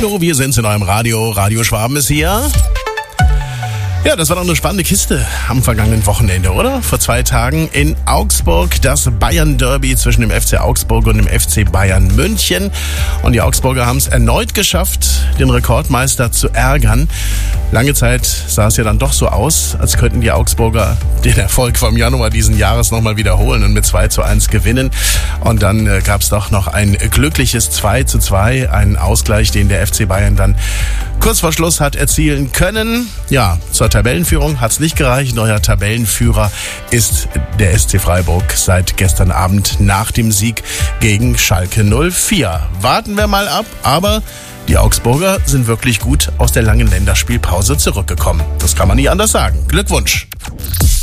Hallo, wir sind's in eurem Radio. Radio Schwaben ist hier. Ja, das war doch eine spannende Kiste am vergangenen Wochenende, oder? Vor 2 Tagen in Augsburg das Bayern-Derby zwischen dem FC Augsburg und dem FC Bayern München. Und die Augsburger haben es erneut geschafft, den Rekordmeister zu ärgern. Lange Zeit sah es ja dann doch so aus, als könnten die Augsburger den Erfolg vom Januar diesen Jahres nochmal wiederholen und mit 2:1 gewinnen. Und dann gab es doch noch ein glückliches 2:2, einen Ausgleich, den der FC Bayern dann kurz vor Schluss hat erzielen können. Ja, zur Tabellenführung hat's nicht gereicht. Neuer Tabellenführer ist der SC Freiburg seit gestern Abend nach dem Sieg gegen Schalke 04. Warten wir mal ab, aber die Augsburger sind wirklich gut aus der langen Länderspielpause zurückgekommen. Das kann man nicht anders sagen. Glückwunsch!